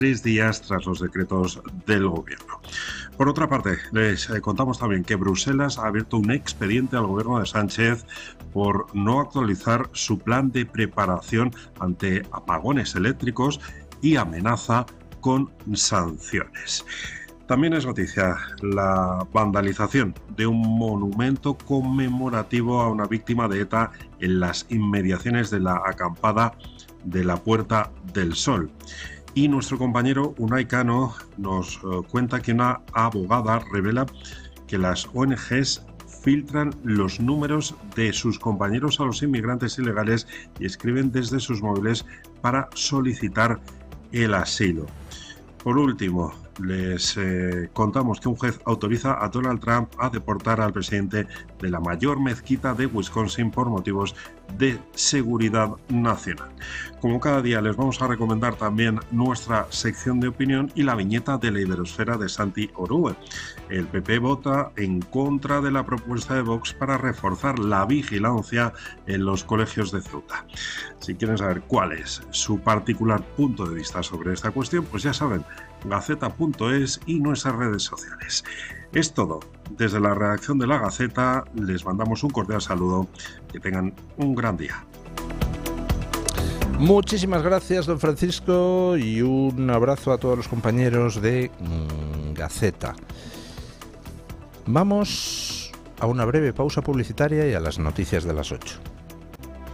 3 días tras los decretos del gobierno. Por otra parte, les contamos también que Bruselas ha abierto un expediente al gobierno de Sánchez por no actualizar su plan de preparación ante apagones eléctricos y amenaza con sanciones. También es noticia la vandalización de un monumento conmemorativo a una víctima de ETA en las inmediaciones de la acampada de la Puerta del Sol. Y nuestro compañero Unai Cano nos cuenta que una abogada revela que las ONGs filtran los números de sus compañeros a los inmigrantes ilegales y escriben desde sus móviles para solicitar el asilo. Por último, les contamos que un juez autoriza a Donald Trump a deportar al presidente de la mayor mezquita de Wisconsin por motivos de seguridad nacional. Como cada día, les vamos a recomendar también nuestra sección de opinión y la viñeta de la Iberosfera de Santi Orue. El PP vota en contra de la propuesta de Vox para reforzar la vigilancia en los colegios de Ceuta. Si quieren saber cuál es su particular punto de vista sobre esta cuestión, pues ya saben, gaceta.es y nuestras redes sociales. Es todo. Desde la redacción de La Gaceta les mandamos un cordial saludo. Que tengan un gran día. Muchísimas gracias, don Francisco, y un abrazo a todos los compañeros de Gaceta. Vamos a una breve pausa publicitaria y a las noticias de las 8.